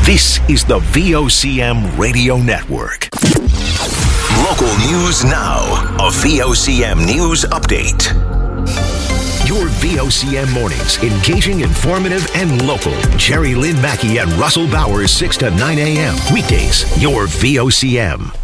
This is the VOCM Radio Network. Local news now. A VOCM News Update. Your VOCM mornings, engaging, informative, and local. Jerry Lynn Mackey and Russell Bowers, 6 to 9 a.m. Weekdays, your VOCM.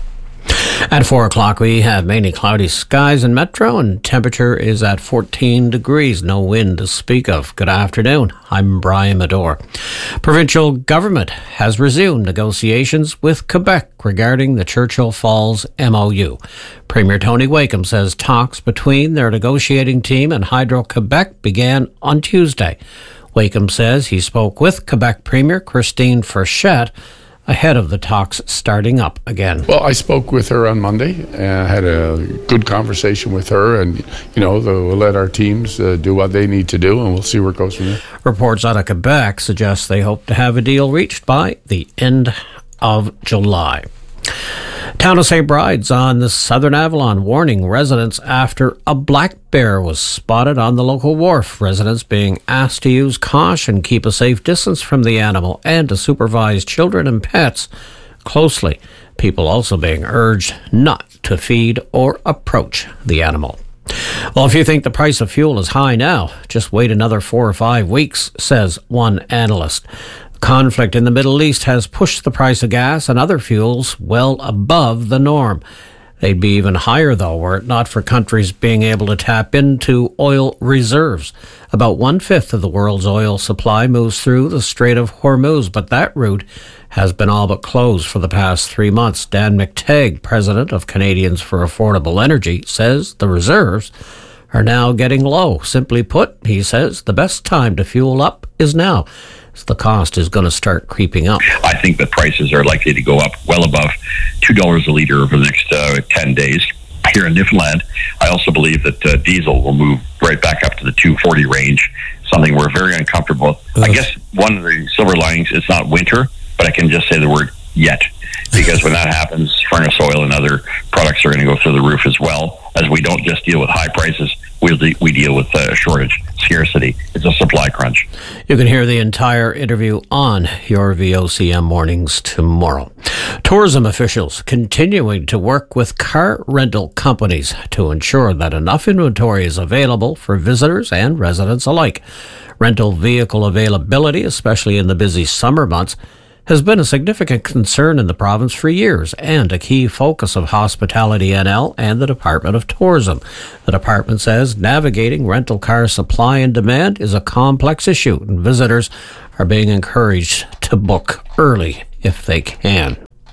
At 4 o'clock, we have mainly cloudy skies in Metro, and temperature is at 14 degrees. No wind to speak of. Good afternoon. I'm Brian Medore. Provincial government has resumed negotiations with Quebec regarding the Churchill Falls MOU. Premier Tony Wakeham says talks between their negotiating team and Hydro-Quebec began on Tuesday. Wakeham says he spoke with Quebec Premier Christine Frechette ahead of the talks starting up again. Well, I spoke with her on Monday and had a good conversation with her, and, we'll let our teams do what they need to do, and we'll see where it goes from there. Reports out of Quebec suggest they hope to have a deal reached by the end of July. Town of St. Bride's on the Southern Avalon warning residents after a black bear was spotted on the local wharf. Residents being asked to use caution, keep a safe distance from the animal, and to supervise children and pets closely. People also being urged not to feed or approach the animal. Well, if you think the price of fuel is high now, just wait another 4 or 5 weeks, says one analyst. Conflict in the Middle East has pushed the price of gas and other fuels well above the norm. They'd be even higher, though, were it not for countries being able to tap into oil reserves. About 1/5 of the world's oil supply moves through the Strait of Hormuz, but that route has been all but closed for the past 3 months. Dan McTagg, president of Canadians for Affordable Energy, says the reserves are now getting low. Simply put, he says, the best time to fuel up is now. The cost is going to start creeping up. I think that prices are likely to go up well above $2 a litre over the next 10 days. Here in Newfoundland, I also believe that diesel will move right back up to the $2.40 range, something we're very uncomfortable with. I guess one of the silver linings is not winter, but I can just say the word yet, because when that happens, furnace oil and other products are going to go through the roof as well, as we don't just deal with high prices, we deal with shortage, scarcity. It's a supply crunch. You can hear the entire interview on your VOCM mornings tomorrow. Tourism officials continuing to work with car rental companies to ensure that enough inventory is available for visitors and residents alike. Rental vehicle availability, especially in the busy summer months, has been a significant concern in the province for years and a key focus of Hospitality NL and the Department of Tourism. The department says navigating rental car supply and demand is a complex issue, and visitors are being encouraged to book early if they can.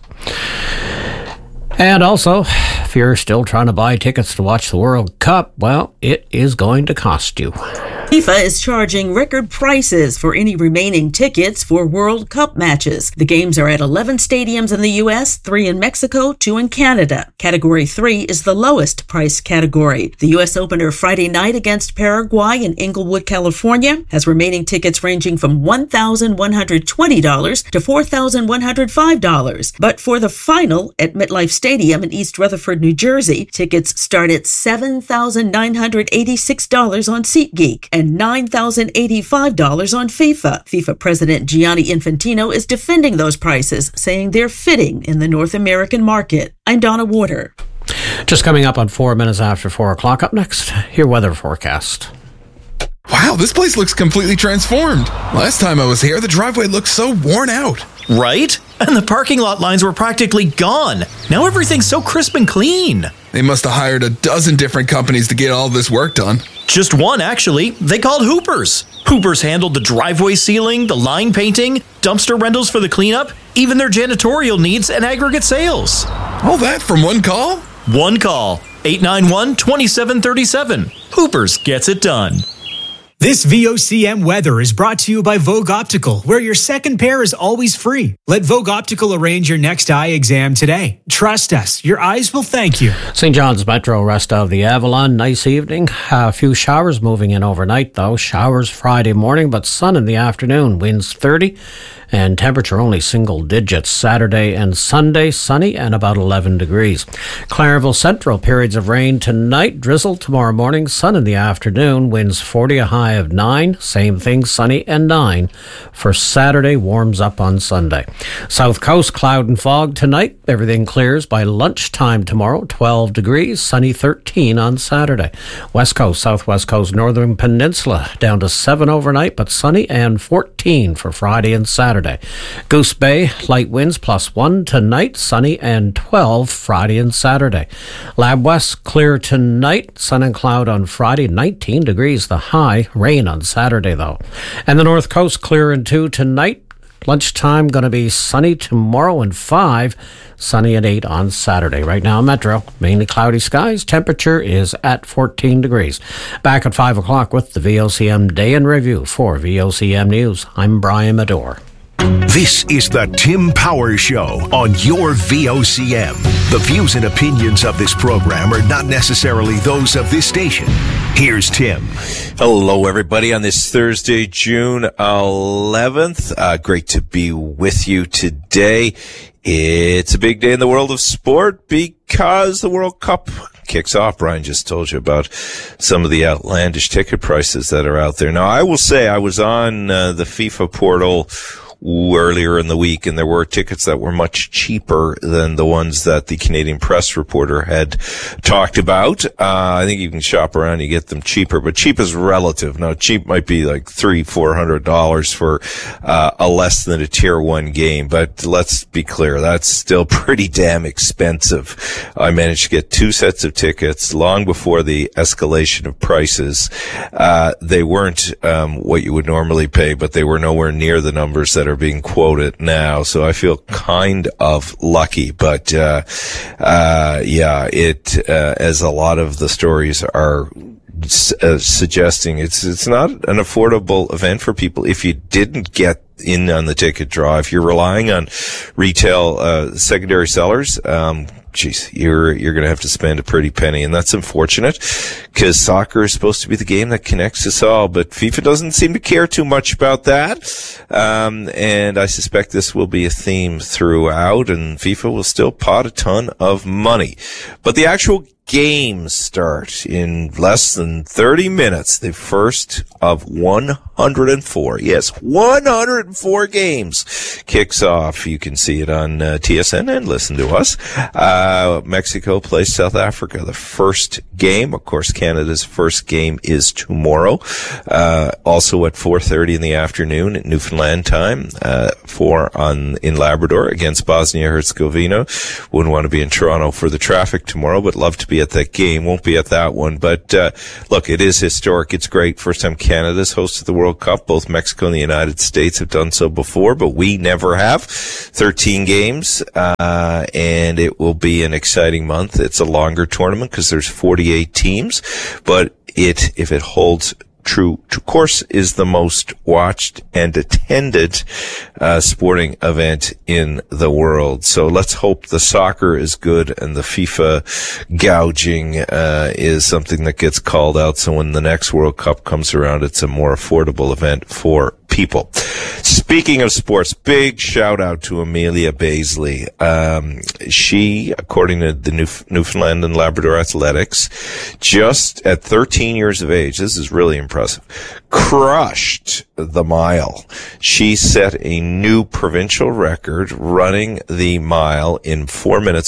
And also, if you're still trying to buy tickets to watch the World Cup, well, it is going to cost you. FIFA is charging record prices for any remaining tickets for World Cup matches. The games are at 11 stadiums in the U.S., 3 in Mexico, 2 in Canada. Category 3 is the lowest price category. The U.S. opener Friday night against Paraguay in Inglewood, California, has remaining tickets ranging from $1,120 to $4,105. But for the final at MetLife Stadium in East Rutherford, New Jersey, tickets start at $7,986 on SeatGeek and $9,085 on FIFA. FIFA President Gianni Infantino is defending those prices, saying they're fitting in the North American market. I'm Donna Warder. Just coming up on 4 minutes after 4 o'clock. Up next, your weather forecast. Wow, this place looks completely transformed. Last time I was here, the driveway looked so worn out. Right? And the parking lot lines were practically gone. Now everything's so crisp and clean. They must have hired a dozen different companies to get all this work done. Just one, actually. They called Hoopers. Hoopers handled the driveway sealing, the line painting, dumpster rentals for the cleanup, even their janitorial needs and aggregate sales. All that from one call? One call. 891-2737. Hoopers gets it done. This VOCM weather is brought to you by Vogue Optical, where your second pair is always free. Let Vogue Optical arrange your next eye exam today. Trust us, your eyes will thank you. St. John's Metro, rest of the Avalon, nice evening. A few showers moving in overnight, though. Showers Friday morning, but sun in the afternoon. Winds 30 and temperature only single digits. Saturday and Sunday, sunny and about 11 degrees. Clairville Central, periods of rain tonight, drizzle tomorrow morning, sun in the afternoon, winds 40, a high of 9. Same thing, sunny and 9 for Saturday, warms up on Sunday. South Coast, cloud and fog tonight. Everything clears by lunchtime tomorrow, 12 degrees, sunny 13 on Saturday. West Coast, Southwest Coast, Northern Peninsula, down to 7 overnight, but sunny, and 14 for Friday and Saturday. Goose Bay, light winds +1 tonight, sunny, and 12 Friday and Saturday. Lab West, clear tonight, sun and cloud on Friday, 19 degrees the high, rain on Saturday though. And the North Coast, clear and 2 tonight. Lunchtime going to be sunny tomorrow and 5, sunny at 8 on Saturday. Right now, Metro, mainly cloudy skies. Temperature is at 14 degrees. Back at 5 o'clock with the VOCM Day in Review. For VOCM News, I'm Brian Medore. This is the Tim Power Show on your VOCM. The views and opinions of this program are not necessarily those of this station. Here's Tim. Hello, everybody, on this Thursday, June 11th. Great to be with you today. It's a big day in the world of sport because the World Cup kicks off. Brian just told you about some of the outlandish ticket prices that are out there. Now, I will say I was on the FIFA portal earlier in the week, and there were tickets that were much cheaper than the ones that the Canadian Press reporter had talked about. I think you can shop around, you get them cheaper, but cheap is relative. Now, cheap might be like $300-400 for a less than a tier 1 game, but let's be clear, that's still pretty damn expensive. I managed to get 2 sets of tickets long before the escalation of prices. They weren't what you would normally pay, but they were nowhere near the numbers that are being quoted now, so I feel kind of lucky. But as a lot of the stories are suggesting, it's not an affordable event for people if you didn't get in on the ticket draw. If you're relying on retail secondary sellers, you're going to have to spend a pretty penny, and that's unfortunate because soccer is supposed to be the game that connects us all, but FIFA doesn't seem to care too much about that. And I suspect this will be a theme throughout, and FIFA will still pot a ton of money. But the actual games start in less than 30 minutes. The first of 104. Yes, 104 games kicks off. You can see it on TSN and listen to us. Mexico plays South Africa. The first game, of course, Canada's first game is tomorrow. Also at 4:30 in the afternoon at Newfoundland time. 4 in Labrador against Bosnia-Herzegovina. Wouldn't want to be in Toronto for the traffic tomorrow, but love to be at that game. Won't be at that one, but look, it is historic. It's great. First time Canada's hosted the World Cup. Both Mexico and the United States have done so before, but we never have. 13 games, and it will be an exciting month. It's a longer tournament because there's 48 teams, but if it holds true to course, is the most watched and attended sporting event in the world. So let's hope the soccer is good and the FIFA gouging is something that gets called out, so when the next World Cup comes around, it's a more affordable event for people. Speaking of sports, big shout out to Amelia Baisley. She, according to the Newfoundland and Labrador Athletics, just at 13 years of age, this is really impressive, crushed the mile. She set a new provincial record running the mile in 4 minutes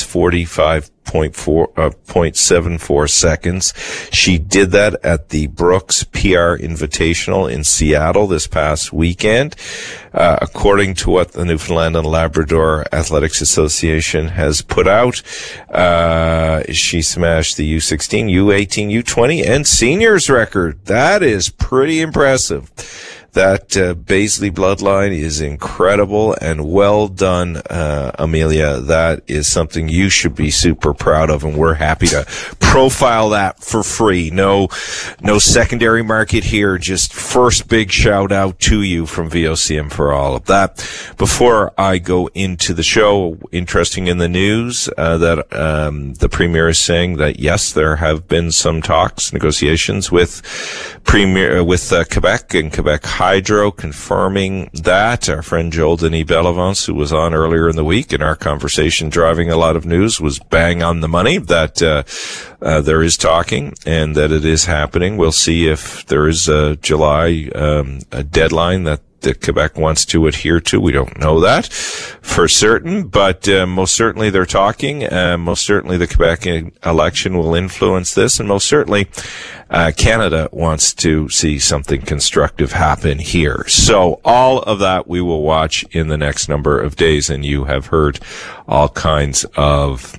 45.74 seconds. She did that at the Brooks PR Invitational in Seattle this past weekend. According to what the Newfoundland and Labrador Athletics Association has put out, she smashed the U16, U18, U20, and seniors record. That is pretty impressive. That Baisley bloodline is incredible, and well done, Amelia. That is something you should be super proud of, and we're happy to profile that for free. No secondary market here. Just first big shout out to you from VOCM for all of that. Before I go into the show, interesting in the news that the Premier is saying that yes, there have been some talks, negotiations with Quebec and Quebec High Hydro confirming that. Our friend Joel Denis Bellevance, who was on earlier in the week in our conversation driving a lot of news, was bang on the money that there is talking and that it is happening. We'll see if there is a July a deadline that Quebec wants to adhere to. We don't know that for certain, but most certainly they're talking. Most certainly the Quebec election will influence this, and most certainly Canada wants to see something constructive happen here. So all of that we will watch in the next number of days, and you have heard all kinds of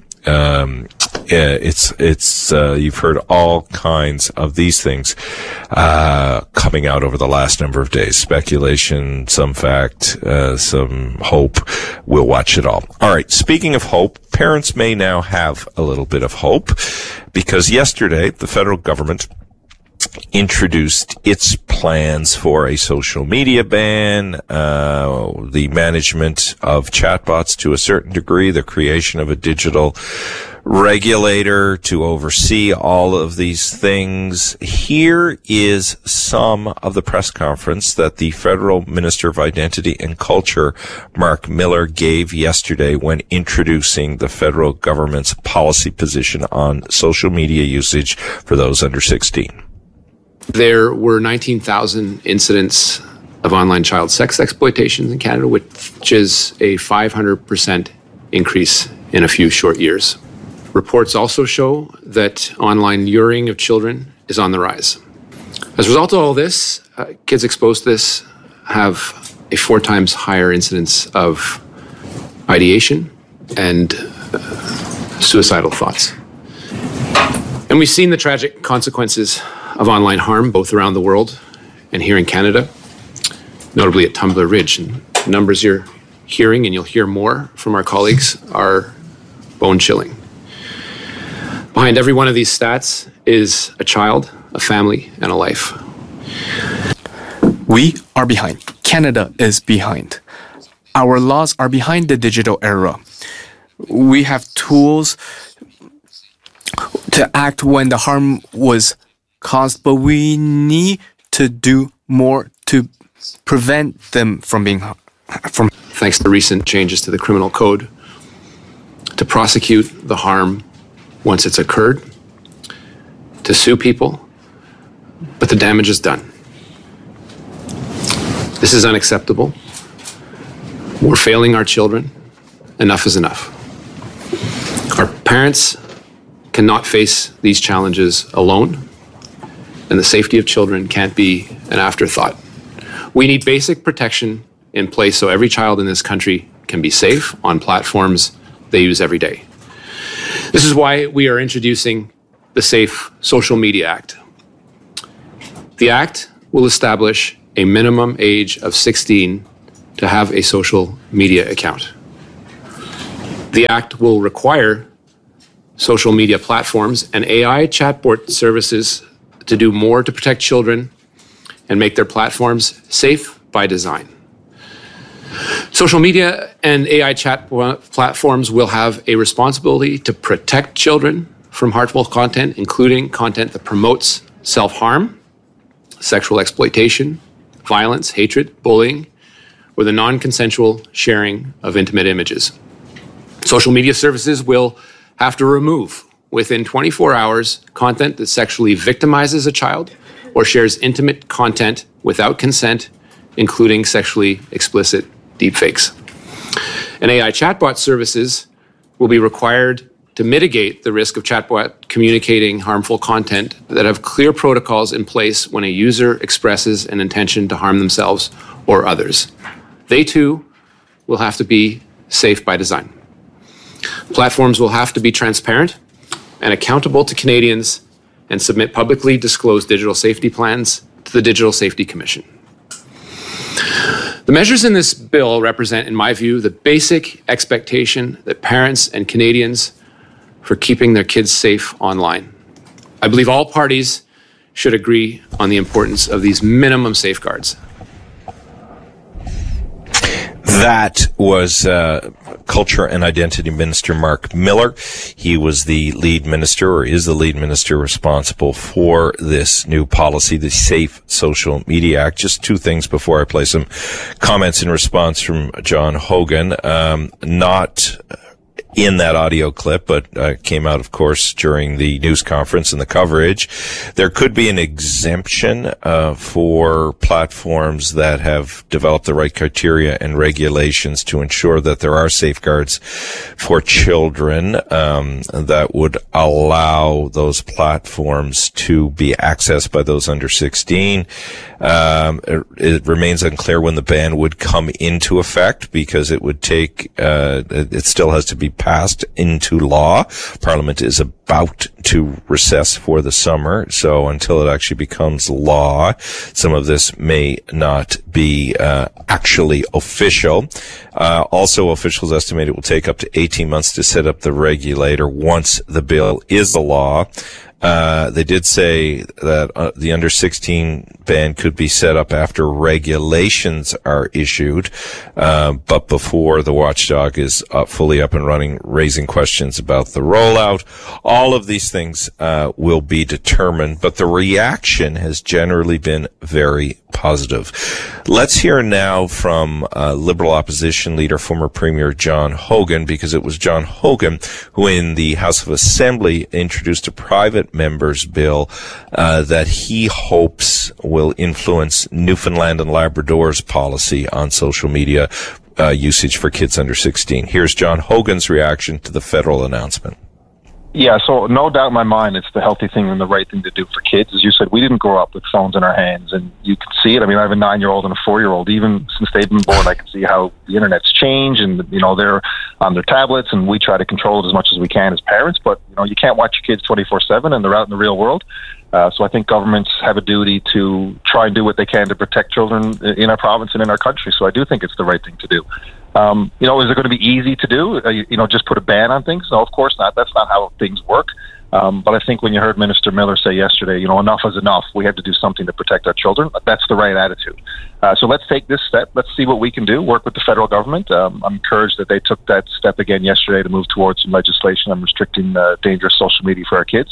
you've heard all kinds of these things coming out over the last number of days. Speculation, some fact, some hope. We'll watch it all. All right. Speaking of hope, parents may now have a little bit of hope because yesterday the federal government introduced its plans for a social media ban, the management of chatbots to a certain degree, the creation of a digital regulator to oversee all of these things. Here is some of the press conference that the Federal Minister of Identity and Culture, Mark Miller, gave yesterday when introducing the federal government's policy position on social media usage for those under 16. There were 19,000 incidents of online child sex exploitation in Canada, which is a 500% increase in a few short years. Reports also show that online luring of children is on the rise. As a result of all this, kids exposed to this have a 4 times higher incidence of ideation and suicidal thoughts. And we've seen the tragic consequences of online harm both around the world and here in Canada, notably at Tumbler Ridge. And the numbers you're hearing, and you'll hear more from our colleagues, are bone-chilling. Behind every one of these stats is a child, a family, and a life. We are behind. Canada is behind. Our laws are behind the digital era. We have tools to act when the harm was caused, but we need to do more to prevent them from being from. Thanks to recent changes to the criminal code, to prosecute the harm once it's occurred, to sue people, but the damage is done. This is unacceptable. We're failing our children. Enough is enough. Our parents cannot face these challenges alone, and the safety of children can't be an afterthought. We need basic protection in place so every child in this country can be safe on platforms they use every day. This is why we are introducing the Safe Social Media Act. The Act will establish a minimum age of 16 to have a social media account. The Act will require social media platforms and AI chatbot services to do more to protect children and make their platforms safe by design. Social media and AI chat platforms will have a responsibility to protect children from harmful content, including content that promotes self-harm, sexual exploitation, violence, hatred, bullying, or the non-consensual sharing of intimate images. Social media services will have to remove within 24 hours content that sexually victimizes a child or shares intimate content without consent, including sexually explicit deepfakes. And AI chatbot services will be required to mitigate the risk of chatbot communicating harmful content that have clear protocols in place when a user expresses an intention to harm themselves or others. They too will have to be safe by design. Platforms will have to be transparent and accountable to Canadians and submit publicly disclosed digital safety plans to the Digital Safety Commission. The measures in this bill represent, in my view, the basic expectation that parents and Canadians for keeping their kids safe online. I believe all parties should agree on the importance of these minimum safeguards. That was Culture and Identity Minister Mark Miller. He was the lead minister, or is the lead minister, responsible for this new policy, the Safe Social Media Act. Just two things before I play some comments in response from John Hogan. Not in that audio clip, but came out, of course, during the news conference and the coverage. There could be an exemption for platforms that have developed the right criteria and regulations to ensure that there are safeguards for children that would allow those platforms to be accessed by those under 16. It remains unclear when the ban would come into effect because it would take, it still has to be passed into law. Parliament is about to recess for the summer, so until it actually becomes law, some of this may not be actually official. Also, officials estimate it will take up to 18 months to set up the regulator once the bill is a law. They did say that the under 16 ban could be set up after regulations are issued, but before the watchdog is fully up and running, raising questions about the rollout. All of these things will be determined, but the reaction has generally been very positive. Let's hear now from Liberal opposition leader, former Premier John Hogan, because it was John Hogan who in the House of Assembly introduced a private member's bill that he hopes will influence Newfoundland and Labrador's policy on social media usage for kids under 16. Here's John Hogan's reaction to the federal announcement. Yeah, so no doubt in my mind it's the healthy thing and the right thing to do for kids. As you said, we didn't grow up with phones in our hands, and you can see it. I mean, I have a 9-year-old and a 4-year-old. Even since they've been born, I can see how the internet's changed, and, you know, they're on their tablets, and we try to control it as much as we can as parents, but, you know, you can't watch your kids 24/7, and they're out in the real world. So I think governments have a duty to try and do what they can to protect children in our province and in our country. So I do think it's the right thing to do. You know, is it going to be easy to do? You know, just put a ban on things? No, of course not. That's not how things work. But I think when you heard Minister Miller say yesterday, you know, enough is enough. We have to do something to protect our children. That's the right attitude. So let's take this step. Let's see what we can do. Work with the federal government. I'm encouraged that they took that step again yesterday to move towards some legislation on restricting dangerous social media for our kids.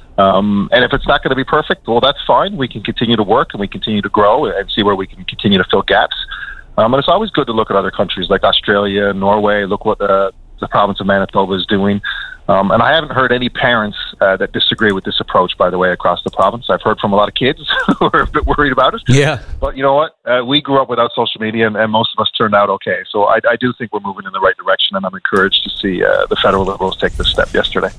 And if it's not going to be perfect, well, that's fine. We can continue to work and we continue to grow and see where we can continue to fill gaps. And it's always good to look at other countries like Australia, Norway, look what the province of Manitoba is doing. And I haven't heard any parents that disagree with this approach, by the way, across the province. I've heard from a lot of kids who are a bit worried about it. Yeah. But you know what? We grew up without social media, and most of us turned out okay. So I do think we're moving in the right direction, and I'm encouraged to see the federal Liberals take this step yesterday.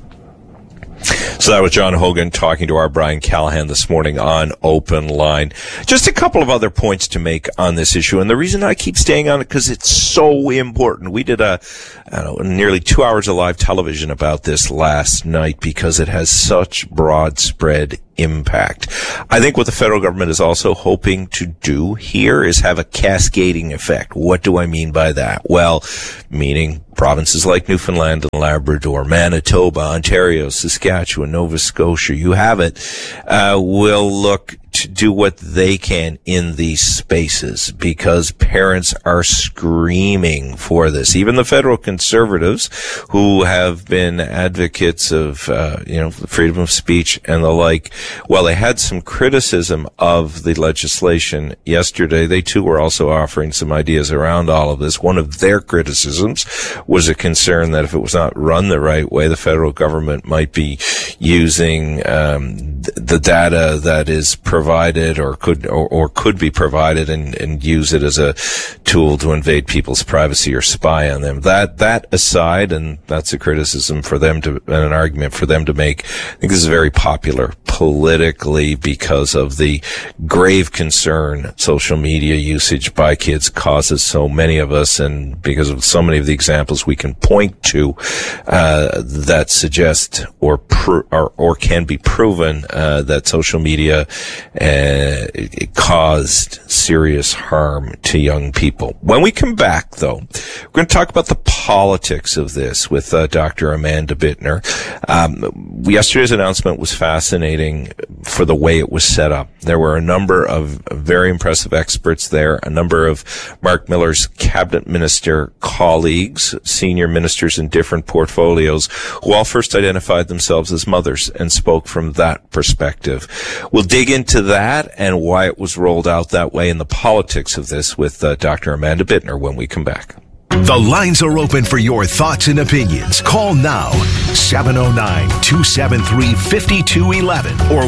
So that was John Hogan talking to our Brian Callahan this morning on Open Line. Just a couple of other points to make on this issue. And the reason I keep staying on it, because it's so important. We did nearly 2 hours of live television about this last night because it has such broad spread impact. I think what the federal government is also hoping to do here is have a cascading effect. What do I mean by that? Well, meaning provinces like Newfoundland and Labrador, Manitoba, Ontario, Saskatchewan, Nova Scotia, you have it, will look to do what they can in these spaces because parents are screaming for this. Even the federal conservatives who have been advocates of, freedom of speech and the like, while they had some criticism of the legislation yesterday, they too were also offering some ideas around all of this. One of their criticisms was a concern that if it was not run the right way, the federal government might be using the data that is provided or could be provided and use it as a tool to invade people's privacy or spy on them. That aside, and that's a criticism for them to, and an argument for them to make, I think this is very popular politically because of the grave concern social media usage by kids causes so many of us, and because of so many of the examples we can point to that suggest or can be proven that social media caused serious harm to young people. When we come back, though, we're going to talk about the politics of this with Dr. Amanda Bittner. Yesterday's announcement was fascinating. fascinating for the way it was set up. There were a number of very impressive experts there, a number of Mark Miller's cabinet minister colleagues, senior ministers in different portfolios, who all first identified themselves as mothers and spoke from that perspective. We'll dig into that and why it was rolled out that way and the politics of this with Dr. Amanda Bittner when we come back. The lines are open for your thoughts and opinions. Call now, 709-273-5211 or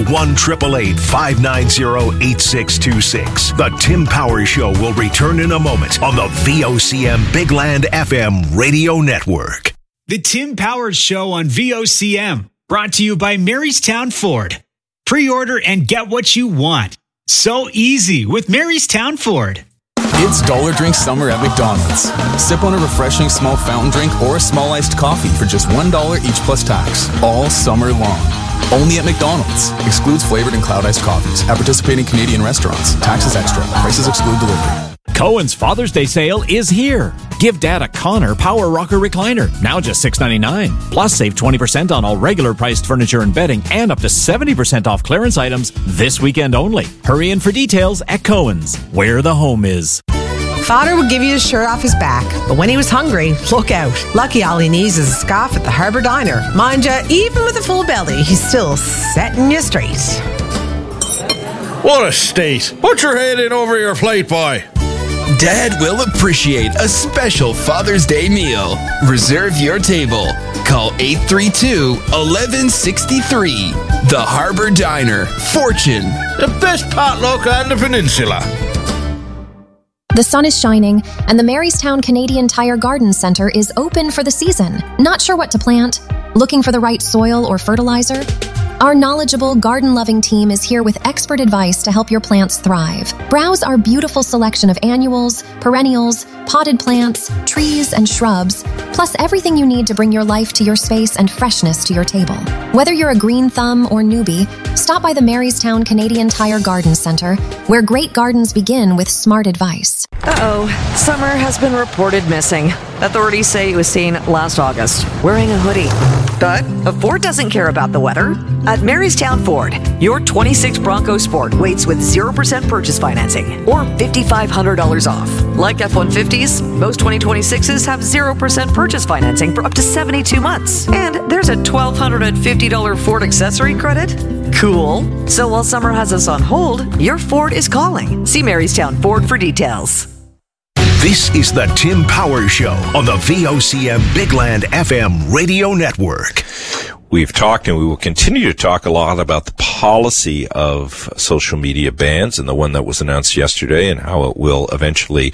1-888-590-8626. The Tim Powers Show will return in a moment on the VOCM Big Land FM radio network. The Tim Powers Show on VOCM, brought to you by Marystown Ford. Pre-order and get what you want. So easy with Marystown Ford. It's Dollar Drink Summer at McDonald's. Sip on a refreshing small fountain drink or a small iced coffee for just $1 each plus tax, all summer long. Only at McDonald's. Excludes flavored and cloud iced coffees. At participating Canadian restaurants. Taxes extra. Prices exclude delivery. Cohen's Father's Day sale is here. Give Dad a Connor Power Rocker Recliner, now just $6.99. Plus, save 20% on all regular priced furniture and bedding and up to 70% off clearance items this weekend only. Hurry in for details at Cohen's, where the home is. Father would give you his shirt off his back, but when he was hungry, look out. Lucky all he needs is a scarf at the Harbour Diner. Mind ya, even with a full belly, he's still setting you straight. What a state. Put your head in over your plate, boy. Dad will appreciate a special Father's Day meal. Reserve your table. Call 832-1163. The Harbour Diner. Fortune. The best potluck on the peninsula. The sun is shining, and the Marystown Canadian Tire Garden Centre is open for the season. Not sure what to plant? Looking for the right soil or fertilizer? Our knowledgeable, garden-loving team is here with expert advice to help your plants thrive. Browse our beautiful selection of annuals, perennials, potted plants, trees, and shrubs, plus everything you need to bring your life to your space and freshness to your table. Whether you're a green thumb or newbie, stop by the Marystown Canadian Tire Garden Centre, where great gardens begin with smart advice. Uh-oh. Summer has been reported missing. Authorities say he was seen last August, wearing a hoodie. But Ford doesn't care about the weather. At Marystown Ford, your 26 Bronco Sport waits with 0% purchase financing or $5,500 off. Like F-150s, most 2026s have 0% purchase financing for up to 72 months. And there's a $1,250 Ford accessory credit. Cool. So while summer has us on hold, your Ford is calling. See Marystown Ford for details. This is the Tim Powers Show on the VOCM Big Land FM radio network. We've talked and we will continue to talk a lot about the policy of social media bans and the one that was announced yesterday and how it will eventually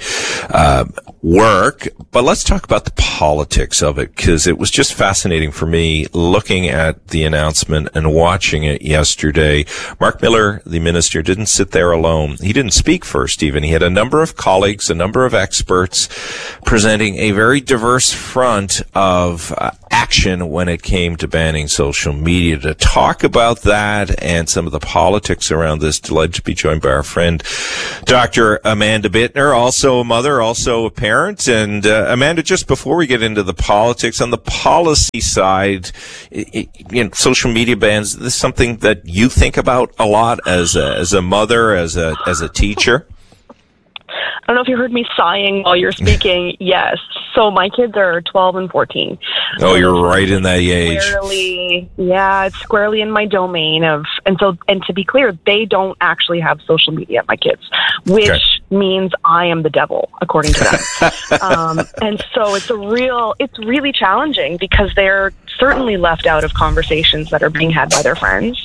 work. But let's talk about the politics of it, because it was just fascinating for me looking at the announcement and watching it yesterday. Mark Miller, the minister, didn't sit there alone. He didn't speak first even. He had a number of colleagues, a number of experts presenting a very diverse front of action when it came to banning social media. To talk about that and some of the politics around this, delighted to be joined by our friend, Dr. Amanda Bittner, also a mother, also a parent. And Amanda, just before we get into the politics, on the policy side, social media bans, this is something that you think about a lot as a mother, as a teacher? I don't know if you heard me sighing while you're speaking. Yes. So my kids are 12 and 14. Oh, you're right in that age. It's squarely in my domain of, and to be clear, they don't actually have social media, my kids, which means I am the devil, according to them. And so it's really challenging because they're certainly left out of conversations that are being had by their friends.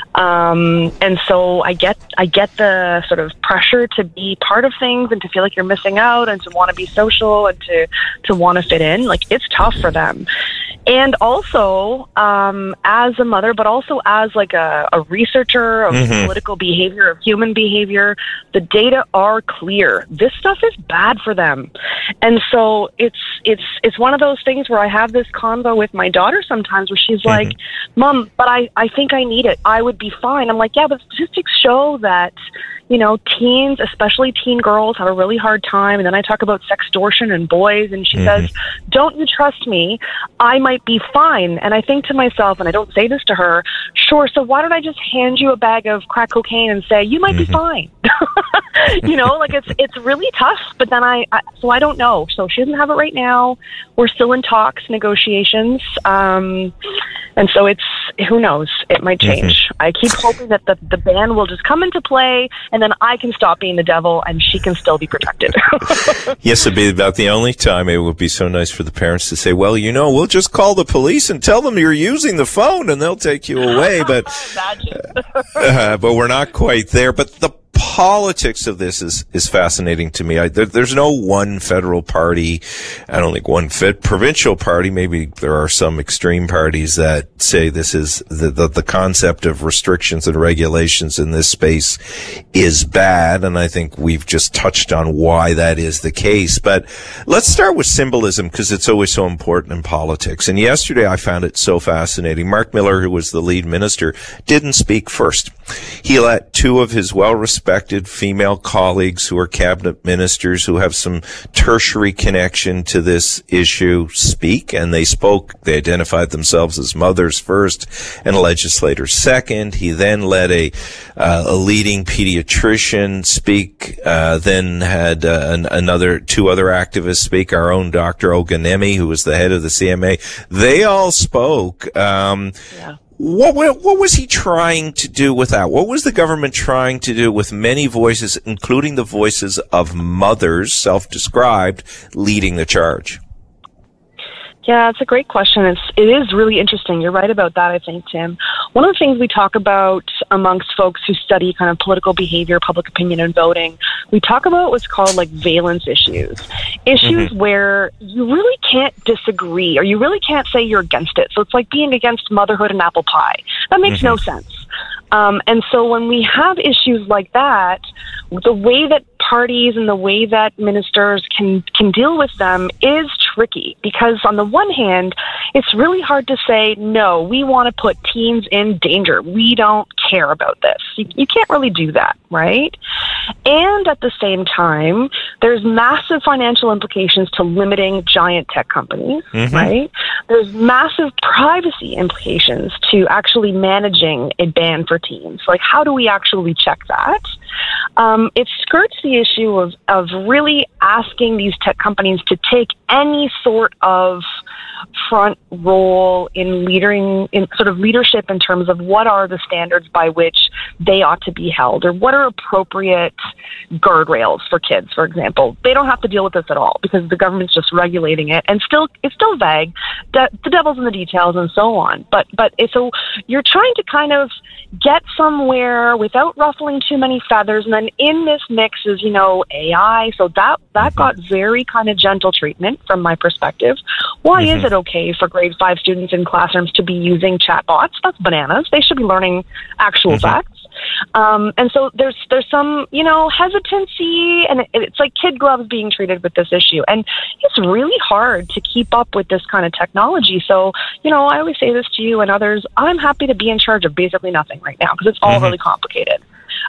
And so I get the sort of pressure to be part of things and to feel like you're missing out and to want to be social and to want to fit in. Like, it's tough for them. And also, as a mother, but also as like a researcher of political behavior, of human behavior, the data are clear. This stuff is bad for them. And so it's one of those things where I have this convo with my daughter sometimes where she's like, Mom, but I think I need it. I would be fine. I'm like, yeah, but statistics show that, teens, especially teen girls, have a really hard time. And then I talk about sextortion and boys, and she says, don't you trust me? I might be fine. And I think to myself, and I don't say this to her, sure, so why don't I just hand you a bag of crack cocaine and say, you might be fine? You know, like it's really tough, but then so I don't know. So she doesn't have it right now. We're still in talks, negotiations. And so who knows? It might change. I keep hoping that the ban will just come into play, and then I can stop being the devil and she can still be protected. Yes, it'd be about the only time it would be so nice for the parents to say, well, you know, we'll just call the police and tell them you're using the phone and they'll take you away. But, but we're not quite there. But the politics of this is fascinating to me. There's no one federal party. I don't think one provincial party. Maybe there are some extreme parties that say this is the concept of restrictions and regulations in this space is bad. And I think we've just touched on why that is the case. But let's start with symbolism, because it's always so important in politics. And yesterday I found it so fascinating. Mark Miller, who was the lead minister, didn't speak first. He let two of his well-respected female colleagues who are cabinet ministers who have some tertiary connection to this issue speak, and they spoke. They identified themselves as mothers first and legislators second. He then let a leading pediatrician speak, then had two other activists speak, our own Dr. Ogunemi, who was the head of the CMA. They all spoke. What was he trying to do with that? What was the government trying to do with many voices, including the voices of mothers, self-described, leading the charge? Yeah, it's a great question. It is really interesting. You're right about that, I think, Tim. One of the things we talk about amongst folks who study kind of political behavior, public opinion, and voting, we talk about what's called like valence issues. Issues where you really can't disagree, or you really can't say you're against it. So it's like being against motherhood and apple pie. That makes no sense. And so when we have issues like that, the way that parties and the way that ministers can deal with them is tricky, because on the one hand, it's really hard to say, no, we want to put teens in danger. We don't care about this. You can't really do that, right? And at the same time, there's massive financial implications to limiting giant tech companies, right? There's massive privacy implications to actually managing a ban for teens. Like, how do we actually check that? It skirts the issue of really asking these tech companies to take any sort of front role in sort of leadership in terms of what are the standards by which they ought to be held, or what are appropriate guardrails for kids, for example. They don't have to deal with this at all because the government's just regulating it, and it's still vague. The devil's in the details and so on. But so you're trying to kind of get somewhere without ruffling too many feathers, and then in this mix is, AI. So that got very kind of gentle treatment from my perspective. Why is it okay for grade 5 students in classrooms to be using chatbots? That's bananas. They should be learning actual facts. And so there's some, hesitancy, and it's like kid gloves being treated with this issue. And it's really hard to keep up with this kind of technology. So, I always say this to you and others, I'm happy to be in charge of basically nothing right now because it's all really complicated.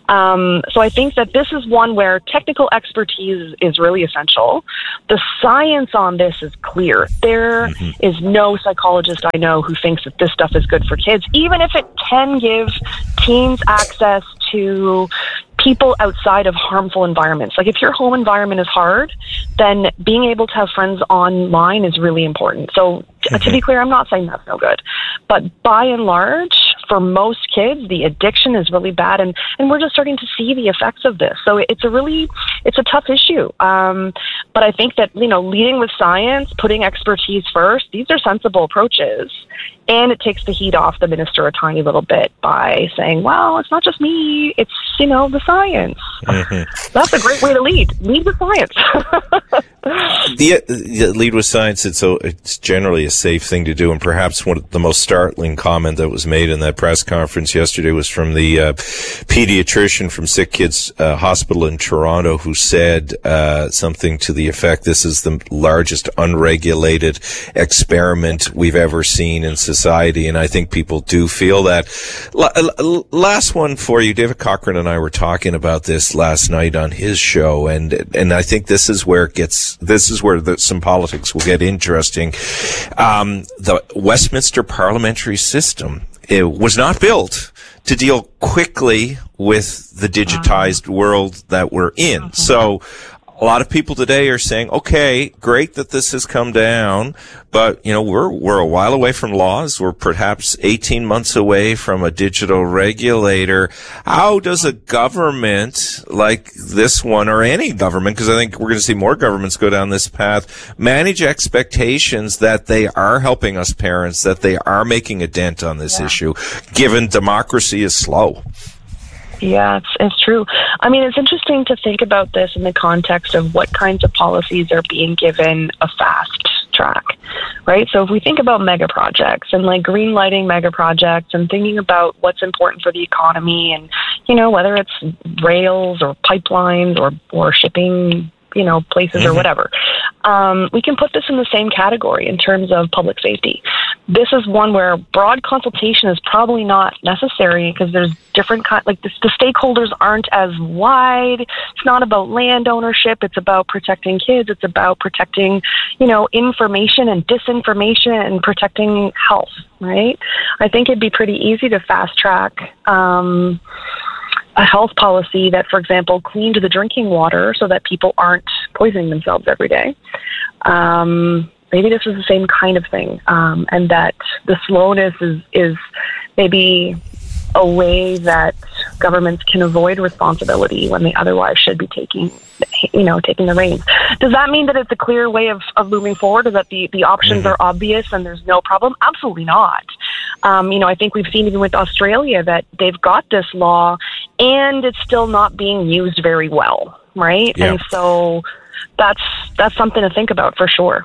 So I think that this is one where technical expertise is really essential. The science on this is clear. There is no psychologist I know who thinks that this stuff is good for kids, even if it can give teens access to people outside of harmful environments. Like if your home environment is hard, then being able to have friends online is really important. So to be clear, I'm not saying that's no good. But by and large, for most kids, the addiction is really bad, and we're just starting to see the effects of this. So it's a tough issue. But I think that, leading with science, putting expertise first, these are sensible approaches. And it takes the heat off the minister a tiny little bit by saying, well, it's not just me, it's, the science. That's a great way to lead. Lead with science. Lead with science, it's generally a safe thing to do. And perhaps one of the most startling comment that was made in that press conference yesterday was from the pediatrician from Sick Kids Hospital in Toronto, who said something to the effect, this is the largest unregulated experiment we've ever seen in society. society, and I think people do feel that. Last one for you. David Cochran and I were talking about this last night on his show, and I think this is where some politics will get interesting. The Westminster parliamentary system, it was not built to deal quickly with the digitized world that we're in. So a lot of people today are saying, okay, great that this has come down, but, we're a while away from laws. We're perhaps 18 months away from a digital regulator. How does a government like this one, or any government, because I think we're going to see more governments go down this path, manage expectations that they are helping us parents, that they are making a dent on this issue, given democracy is slow? Yeah, it's true. I mean, it's interesting to think about this in the context of what kinds of policies are being given a fast track, right? So if we think about mega projects and like green lighting mega projects and thinking about what's important for the economy and, whether it's rails or pipelines or shipping, places or whatever, we can put this in the same category in terms of public safety. This is one where broad consultation is probably not necessary because there's different the stakeholders aren't as wide. It's not about land ownership. It's about protecting kids. It's about protecting, information and disinformation and protecting health, right? I think it'd be pretty easy to fast track a health policy that, for example, cleaned the drinking water so that people aren't poisoning themselves every day. Maybe this is the same kind of thing, and that the slowness is maybe a way that governments can avoid responsibility when they otherwise should be taking the reins. Does that mean that it's a clear way of moving forward, or that the options are obvious and there's no problem? Absolutely not. I think we've seen even with Australia that they've got this law and it's still not being used very well, right? Yeah. And so that's something to think about for sure.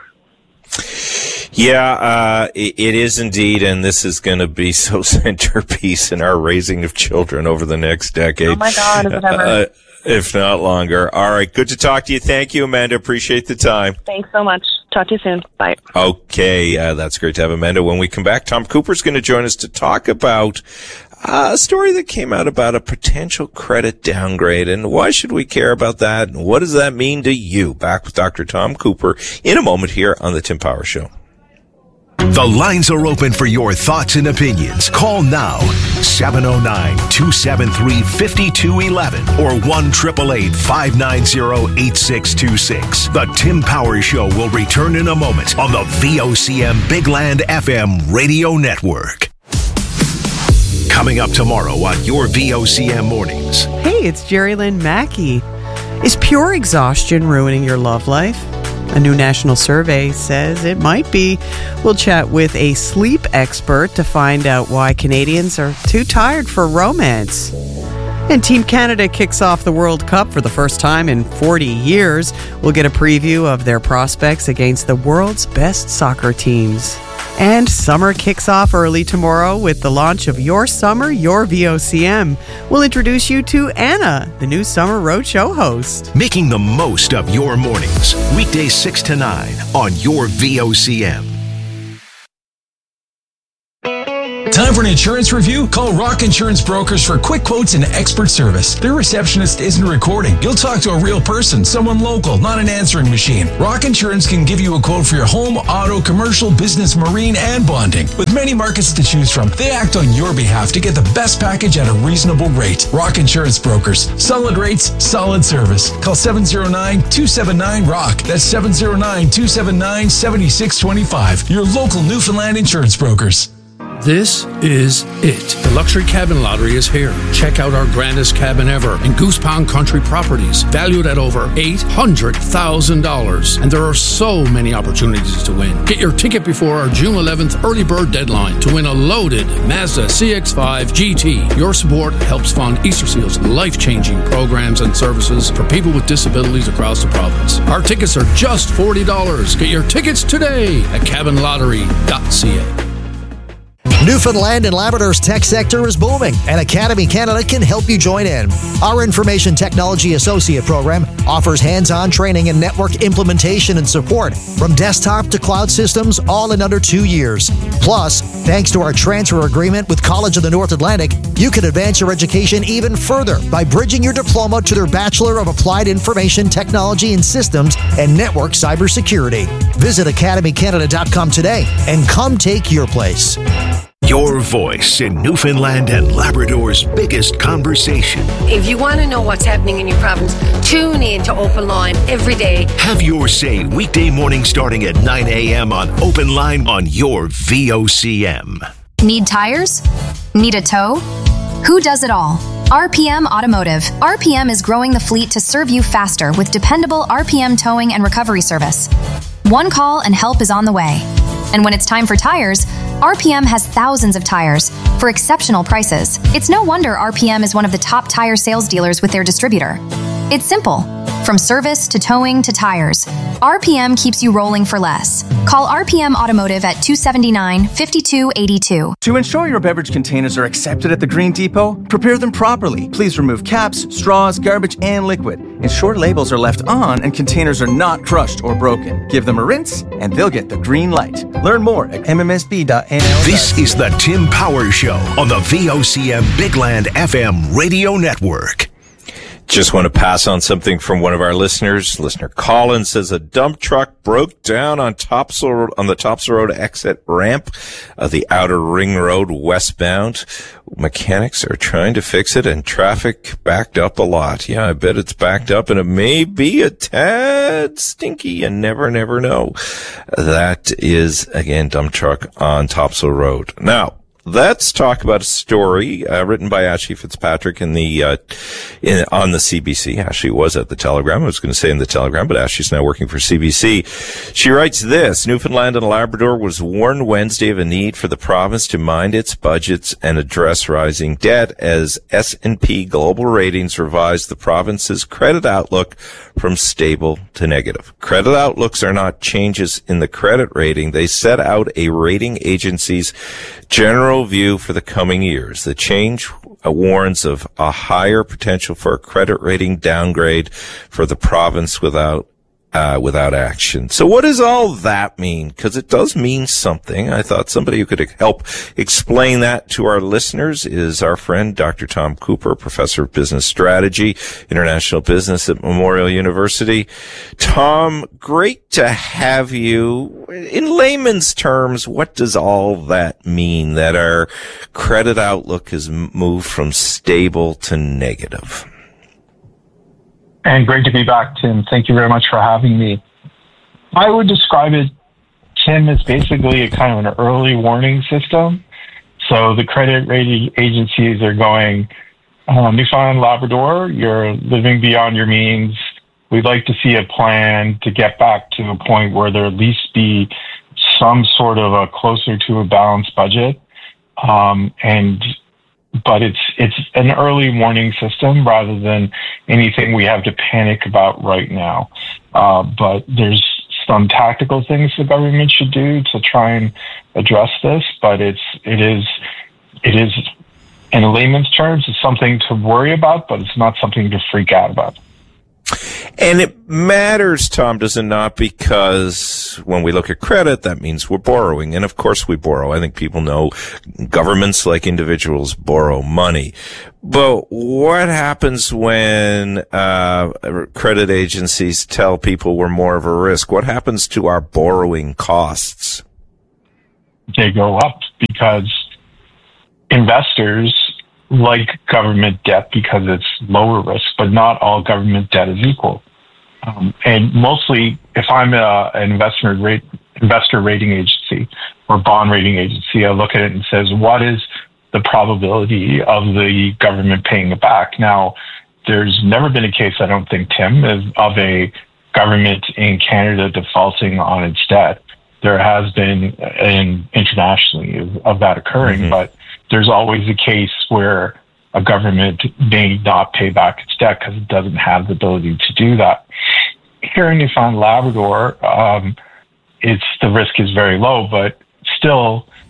Yeah, it is indeed, and this is going to be so centerpiece in our raising of children over the next decade. Oh my God, is it ever? If not longer. All right, good to talk to you. Thank you, Amanda. Appreciate the time. Thanks so much. Talk to you soon. Bye. Okay, that's great to have Amanda. When we come back, Tom Cooper's going to join us to talk about a story that came out about a potential credit downgrade, and why should we care about that, and what does that mean to you? Back with Dr. Tom Cooper in a moment here on The Tim Power Show. The lines are open for your thoughts and opinions. Call now, 709-273-5211 or 1-888-590-8626. The Tim Power Show will return in a moment on the VOCM Big Land FM radio network. Coming up tomorrow on your VOCM mornings. Hey, it's Jerry Lynn Mackey. Is pure exhaustion ruining your love life? A new national survey says it might be. We'll chat with a sleep expert to find out why Canadians are too tired for romance. And Team Canada kicks off the World Cup for the first time in 40 years. We'll get a preview of their prospects against the world's best soccer teams. And summer kicks off early tomorrow with the launch of Your Summer, Your VOCM. We'll introduce you to Anna, the new Summer Roadshow host. Making the most of your mornings. Weekdays 6 to 9 on your VOCM. Time for an insurance review? Call Rock Insurance Brokers for quick quotes and expert service. Their receptionist isn't recording. You'll talk to a real person, someone local, not an answering machine. Rock Insurance can give you a quote for your home, auto, commercial, business, marine, and bonding. With many markets to choose from, they act on your behalf to get the best package at a reasonable rate. Rock Insurance Brokers. Solid rates, solid service. Call 709-279-ROCK. That's 709-279-7625. Your local Newfoundland insurance brokers. This is it. The Luxury Cabin Lottery is here. Check out our grandest cabin ever in Goose Pond Country Properties, valued at over $800,000. And there are so many opportunities to win. Get your ticket before our June 11th early bird deadline to win a loaded Mazda CX-5 GT. Your support helps fund Easter Seal's life-changing programs and services for people with disabilities across the province. Our tickets are just $40. Get your tickets today at cabinlottery.ca. Newfoundland and Labrador's tech sector is booming, and Academy Canada can help you join in. Our Information Technology Associate program offers hands-on training in network implementation and support, from desktop to cloud systems, all in under 2 years. Plus, thanks to our transfer agreement with College of the North Atlantic, you can advance your education even further by bridging your diploma to their Bachelor of Applied Information Technology and Systems and Network Cybersecurity. Visit academycanada.com today and come take your place. Your voice in Newfoundland and Labrador's biggest conversation. If you want to know what's happening in your province, tune in to Open Line every day. Have your say weekday morning starting at 9 a.m. on Open Line on your VOCM. Need tires? Need a tow? Who does it all? RPM Automotive. RPM is growing the fleet to serve you faster with dependable RPM towing and recovery service. One call and help is on the way. And when it's time for tires, RPM has thousands of tires for exceptional prices. It's no wonder RPM is one of the top tire sales dealers with their distributor. It's simple. From service to towing to tires, RPM keeps you rolling for less. Call RPM Automotive at 279-5282. To ensure your beverage containers are accepted at the Green Depot, prepare them properly. Please remove caps, straws, garbage, and liquid. Ensure labels are left on and containers are not crushed or broken. Give them a rinse and they'll get the green light. Learn more at mmsb.nl. This is the Tim Power Show on the VOCM Bigland FM radio network. Just want to pass on something from one of our listeners. Listener Colin says a dump truck broke down on the Topsail Road exit ramp of the Outer Ring Road westbound. Mechanics are trying to fix it and traffic backed up a lot. Yeah, I bet it's backed up and it may be a tad stinky. You never know. That is, again, dump truck on Topsail Road. Now, let's talk about a story written by Ashley Fitzpatrick on the CBC. Ashley was at the Telegram. I was going to say in the Telegram, but Ashley's now working for CBC. She writes this: Newfoundland and Labrador was warned Wednesday of a need for the province to mind its budgets and address rising debt as S&P Global Ratings revised the province's credit outlook from stable to negative. Credit outlooks are not changes in the credit rating. They set out a rating agency's general view for the coming years. The change warns of a higher potential for a credit rating downgrade for the province without action. So what does all that mean? Because it does mean something. I thought somebody who could help explain that to our listeners is our friend Dr. Tom Cooper, Professor of Business Strategy, International Business at Memorial University. Tom, great to have you. In layman's terms, what does all that mean, that our credit outlook has moved from stable to negative? And great to be back, Tim. Thank you very much for having me. I would describe it, Tim, as basically a kind of an early warning system. So the credit rating agencies are going, Newfoundland, Labrador, you're living beyond your means. We'd like to see a plan to get back to a point where there at least be some sort of a closer to a balanced budget. But it's an early warning system rather than anything we have to panic about right now. But there's some tactical things the government should do to try and address this. But it is in layman's terms, it's something to worry about, but it's not something to freak out about. And it matters, Tom, does it not? Because when we look at credit, that means we're borrowing. And of course we borrow. I think people know governments, like individuals, borrow money. But what happens when credit agencies tell people we're more of a risk? What happens to our borrowing costs? They go up because investors like government debt because it's lower risk, but not all government debt is equal. And mostly, if I'm an investor rating agency or bond rating agency, I look at it and says, what is the probability of the government paying it back? Now, there's never been a case, I don't think, Tim, of a government in Canada defaulting on its debt. There has been internationally of that occurring, but there's always a case where a government may not pay back its debt because it doesn't have the ability to do that. Here in Newfoundland, Labrador, the risk is very low, but still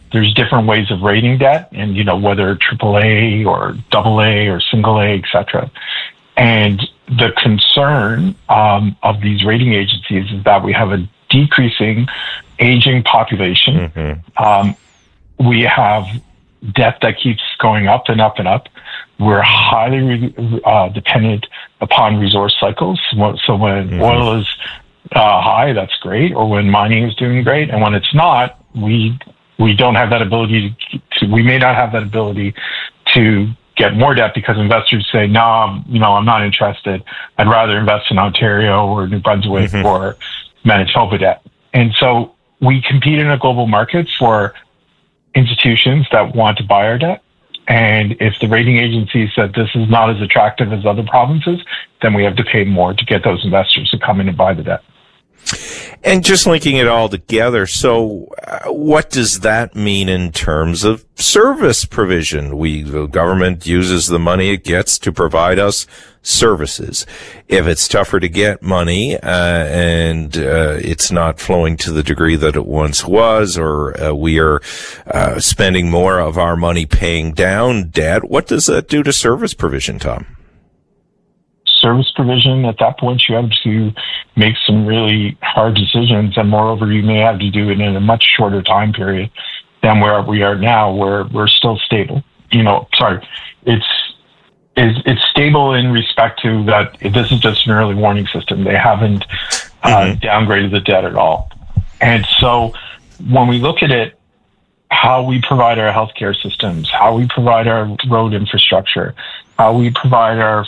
There's different ways of rating debt, and whether AAA or AA or single A, etc. And the concern of these rating agencies is that we have a decreasing, aging population. We have debt that keeps going up and up and up. We're highly dependent upon resource cycles. So when oil is high, that's great, or when mining is doing great, and when it's not, we don't have that ability we may not have that ability to get more debt because investors say, no, I'm not interested. I'd rather invest in Ontario or New Brunswick or Manitoba debt. And so we compete in a global market for institutions that want to buy our debt. And if the rating agency said this is not as attractive as other provinces, then we have to pay more to get those investors to come in and buy the debt. And just linking it all together, so what does that mean in terms of service provision? The government uses the money it gets to provide us services. If it's tougher to get money and it's not flowing to the degree that it once was, or we are spending more of our money paying down debt, what does that do to service provision, Tom? Service provision, at that point, you have to make some really hard decisions, and moreover, you may have to do it in a much shorter time period than where we are now, where we're still stable. It's stable in respect to that this is just an early warning system. They haven't downgraded the debt at all. And so when we look at it, how we provide our healthcare systems, how we provide our road infrastructure, how we provide our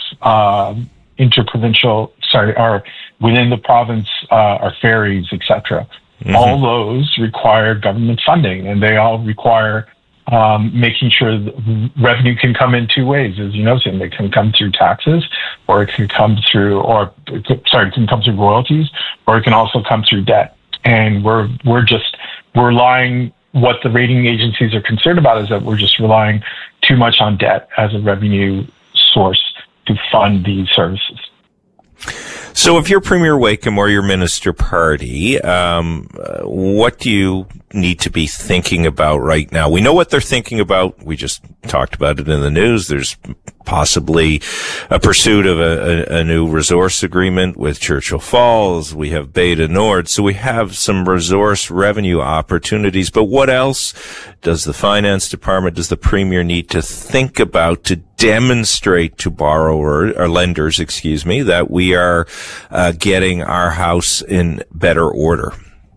our within the province, our ferries, etc. All those require government funding, and they all require making sure that revenue can come in two ways, as you know, Tim. It can come through taxes, or it can come through, it can come through royalties, or it can also come through debt. And we're relying. What the rating agencies are concerned about is that we're just relying too much on debt as a revenue source to fund these services. So if you're Premier Wakeham or your Minister Party, what do you need to be thinking about right now? We know what they're thinking about. We just talked about it in the news. There's possibly a pursuit of a new resource agreement with Churchill Falls. We have Beta Nord. So we have some resource revenue opportunities. But what else does the Finance Department, does the Premier need to think about to demonstrate to lenders, that we are getting our house in better order?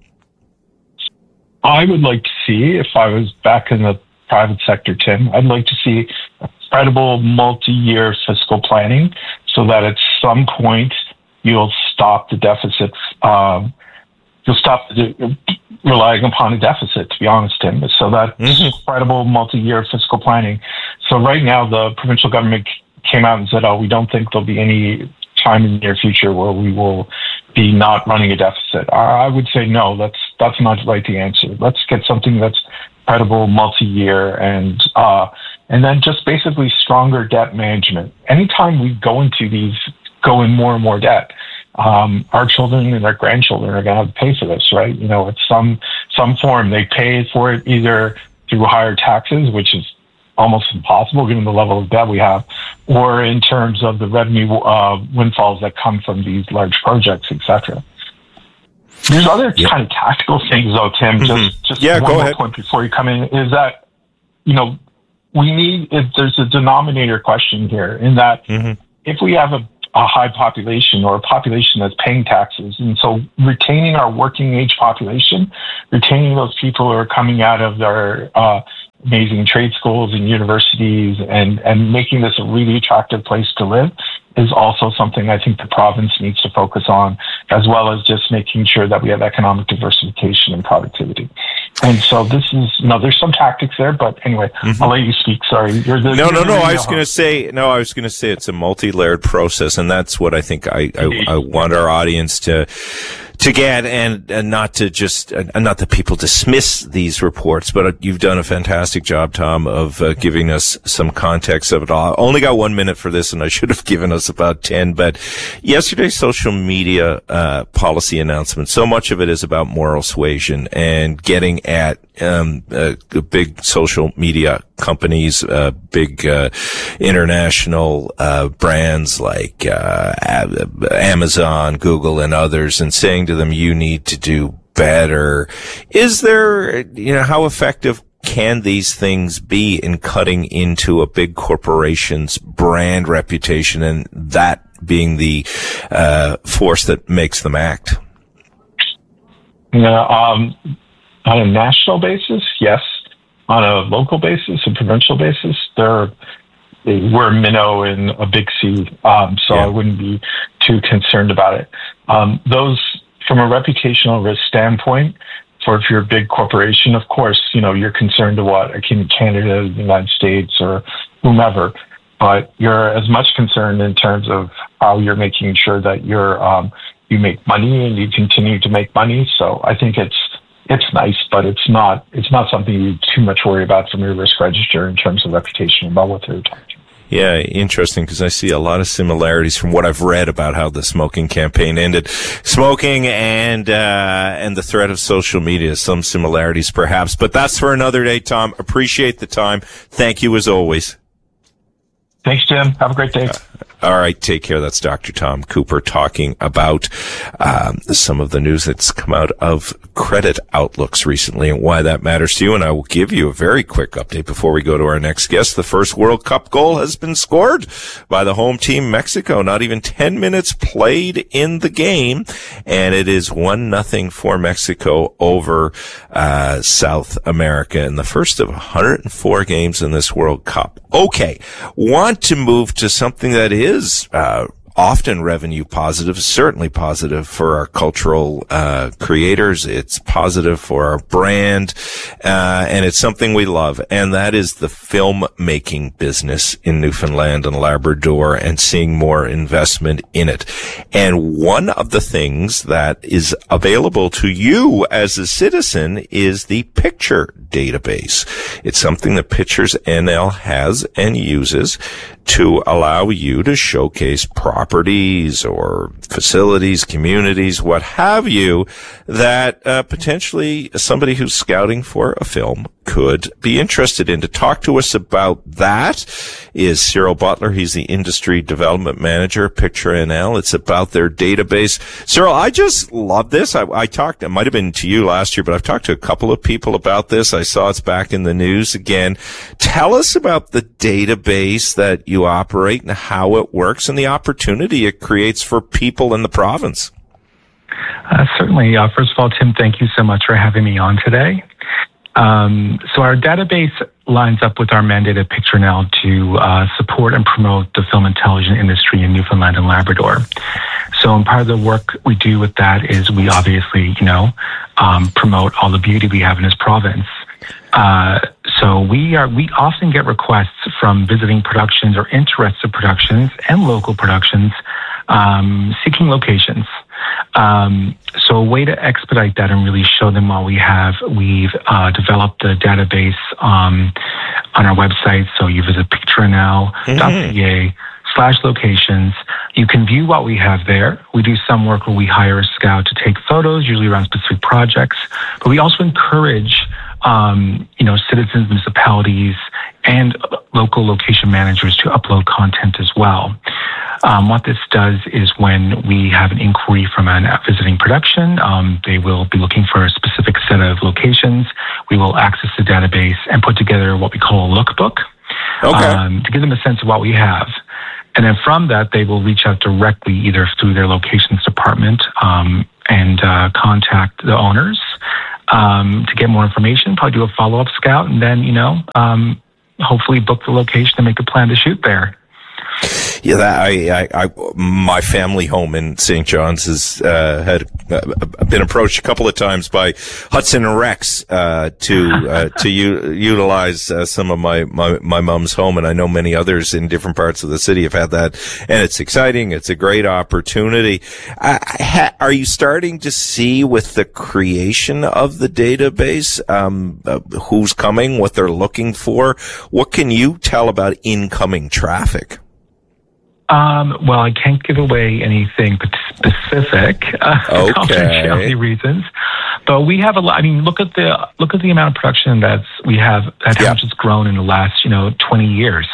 I would like to see, if I was back in the private sector, Tim, I'd like to see a credible multi-year fiscal planning so that at some point you'll stop the deficit. You'll stop relying upon a deficit, to be honest, Tim. So that credible multi-year fiscal planning. So right now, the provincial government came out and said, we don't think there'll be any time in the near future where we will be not running a deficit. I would say no, that's not the answer. Let's get something that's credible, multi-year, and then just basically stronger debt management. Anytime we go in more and more debt, our children and our grandchildren are going to have to pay for this, right? It's some form. They pay for it either through higher taxes, which is almost impossible given the level of debt we have, or in terms of the revenue windfalls that come from these large projects, etc. There's other kind of tactical things, though, Tim. Just one more point before you come in is that there's a denominator question here in that if we have a high population or a population that's paying taxes, and so retaining our working age population, retaining those people who are coming out of their amazing trade schools and universities and making this a really attractive place to live is also something I think the province needs to focus on, as well as just making sure that we have economic diversification and productivity. And so this is, there's some tactics there, but anyway, I'll let you speak. Sorry. No. I was going to say it's a multi-layered process, and that's what I think I want our audience to get, and not to just, not that people dismiss these reports, but you've done a fantastic job, Tom, of giving us some context of it all. I only got 1 minute for this, and I should have given us about 10, but yesterday's social media policy announcement, so much of it is about moral suasion and getting at big social media companies, big international brands like Amazon, Google, and others, and saying to them, you need to do better. Is there, how effective can these things be in cutting into a big corporation's brand reputation, and that being the force that makes them act? On a national basis, yes. On a local basis, a provincial basis, we're a minnow in a big sea, so I wouldn't be too concerned about it. Those, from a reputational risk standpoint, if you're a big corporation, of course, you're concerned to what Canada, the United States, or whomever, but you're as much concerned in terms of how you're making sure that you make money and you continue to make money. So I think it's nice, but it's not something you too much worry about from your risk register in terms of reputation about what they're talking. Yeah, interesting, because I see a lot of similarities from what I've read about how the smoking campaign ended. Smoking and the threat of social media, some similarities perhaps, but that's for another day, Tom. Appreciate the time. Thank you as always. Thanks, Jim. Have a great day. All right, take care. That's Dr. Tom Cooper talking about some of the news that's come out of credit outlooks recently and why that matters to you. And I will give you a very quick update before we go to our next guest. The first World Cup goal has been scored by the home team, Mexico. Not even 10 minutes played in the game, and it is 1-0 for Mexico over South America in the first of 104 games in this World Cup. Okay, want to move to something that is often revenue positive, certainly positive for our cultural creators. It's positive for our brand, and it's something we love, and that is the filmmaking business in Newfoundland and Labrador, and seeing more investment in it. And one of the things that is available to you as a citizen is the picture database. It's something that Pictures NL has and uses to allow you to showcase properties or facilities, communities, what have you, that potentially somebody who's scouting for a film could be interested in. To talk to us about that is Cyril Butler. He's the Industry Development Manager at Picture NL. It's about their database. Cyril, I just love this. I talked, it might have been to you last year, but I've talked to a couple of people about this. I saw it's back in the news again. Tell us about the database that you operate and how it works and the opportunity it creates for people in the province. Certainly. First of all, Tim, thank you so much for having me on today. So our database lines up with our mandate at Picture NL to support and promote the film and television industry in Newfoundland and Labrador. So part of the work we do with that is we obviously, promote all the beauty we have in this province. So we often get requests from visiting productions or interested productions and local productions seeking locations. So a way to expedite that and really show them what we've developed a database on our website. So you visit picturenl.ca/locations. You can view what we have there. We do some work where we hire a scout to take photos, usually around specific projects, but we also encourage citizens, municipalities, and local location managers to upload content as well. What this does is when we have an inquiry from a visiting production, they will be looking for a specific set of locations. We will access the database and put together what we call a lookbook to give them a sense of what we have. And then from that, they will reach out directly either through their locations department and contact the owners to get more information, probably do a follow-up scout, and then, hopefully book the location and make a plan to shoot there. Yeah, my family home in St. John's has had been approached a couple of times by Hudson and Rex to utilize some of my mom's home, and I know many others in different parts of the city have had that, and it's exciting. It's a great opportunity. Are you starting to see with the creation of the database who's coming, what they're looking for? What can you tell about incoming traffic? Well, I can't give away anything specific, confidentiality reasons, But we have a lot. I mean, look at the amount of production how much it's grown in the last 20 years.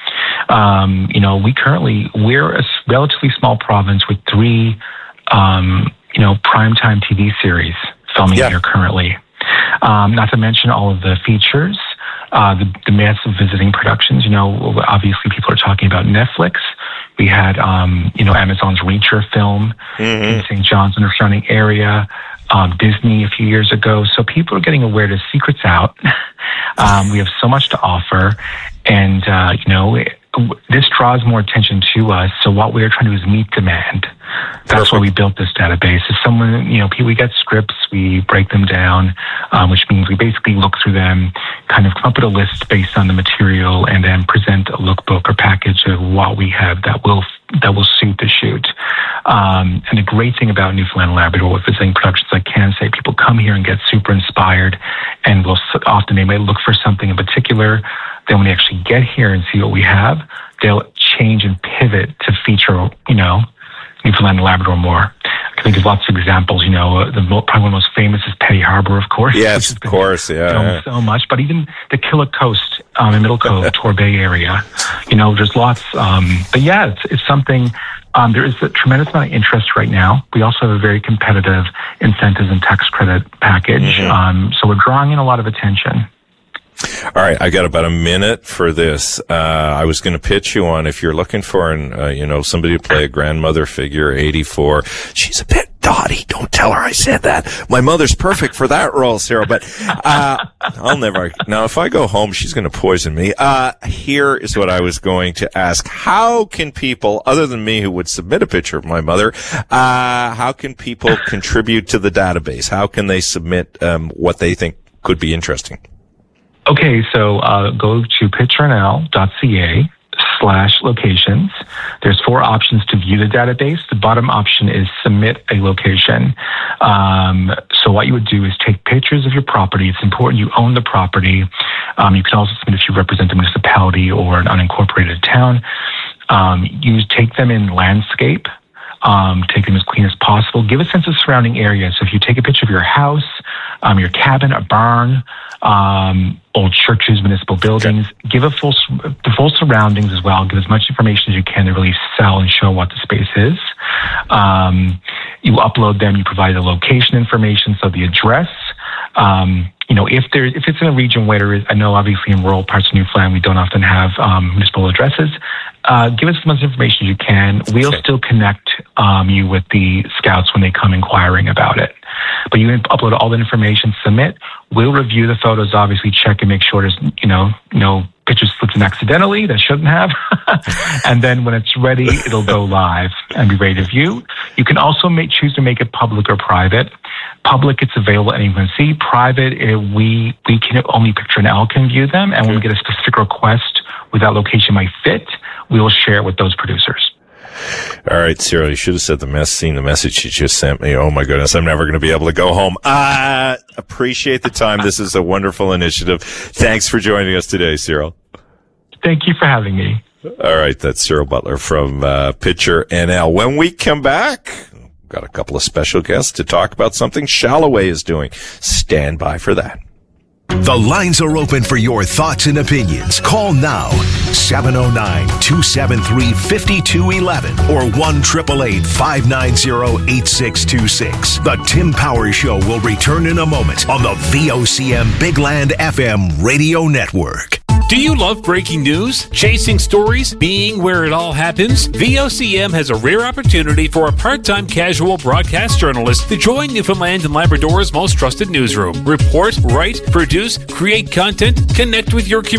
We're a relatively small province with 3 primetime TV series filming here currently. Not to mention all of the features, the massive visiting productions. Obviously people are talking about Netflix. We had, Amazon's Reacher film in St. John's and the surrounding area, Disney a few years ago. So people are getting aware the secret's out. We have so much to offer, and, this draws more attention to us. So what we're trying to do is meet demand. That's why we built this database. If someone, we get scripts, we break them down, which means we basically look through them, kind of come up with a list based on the material, and then present a lookbook or package of what we have that will suit the shoot. And the great thing about Newfoundland and Labrador with visiting productions, I can say people come here and get super inspired, and often they may look for something in particular. Then when they actually get here and see what we have, they'll change and pivot to feature, Newfoundland and Labrador more. I think there's lots of examples. Probably one of the most famous is Petty Harbour, of course. Yes, of course, yeah. So much, but even the Killick Coast in Middle Cove, Torbay area, there's lots. But yeah, it's something. There is a tremendous amount of interest right now. We also have a very competitive incentives and tax credit package. So we're drawing in a lot of attention. All right, I got about a minute for this. I was going to pitch you on if you're looking for somebody to play a grandmother figure, 84. She's a bit dotty. Don't tell her I said that. My mother's perfect for that role, Sarah. But I'll never. Now, if I go home, she's going to poison me. Here is what I was going to ask: how can people, other than me, who would submit a picture of my mother, how can people contribute to the database? How can they submit what they think could be interesting? Okay, so go to pitchernl.ca/locations. There's 4 options to view the database. The bottom option is submit a location. So what you would do is take pictures of your property. It's important you own the property. You can also submit if you represent a municipality or an unincorporated town. You take them in landscape. Take them as clean as possible. Give a sense of surrounding areas. So if you take a picture of your house, your cabin, a barn, old churches, municipal buildings, give the full surroundings as well. Give as much information as you can to really sell and show what the space is. You upload them. You provide the location information, so the address. If it's in a region where there is, I know obviously in rural parts of Newfoundland we don't often have municipal addresses. Give us as much information as you can. We'll still connect you with the scouts when they come inquiring about it. But you can upload all the information, submit. We'll review the photos, obviously check and make sure there's no pictures slipped in accidentally that shouldn't have. And then when it's ready, it'll go live and be ready to view. You can also choose to make it public or private. Public, it's available, anyone can see. Private, we can only PictureNL can view them, and when we get a specific request where that location might fit, we will share it with those producers. All right, Cyril, you should have said the message you just sent me. Oh my goodness, I'm never going to be able to go home. Appreciate the time. This is a wonderful initiative. Thanks for joining us today, Cyril. Thank you for having me. All right, that's Cyril Butler from PictureNL. When we come back, got a couple of special guests to talk about something Shalloway is doing. Stand by for that. The lines are open for your thoughts and opinions. Call now, 709-273-5211 or 1-888-590-8626. The Tim Powers Show will return in a moment on the VOCM Big Land FM radio network. Do you love breaking news? Chasing stories? Being where it all happens? VOCM has a rare opportunity for a part-time casual broadcast journalist to join Newfoundland and Labrador's most trusted newsroom. Report, write, produce, create content, connect with your community.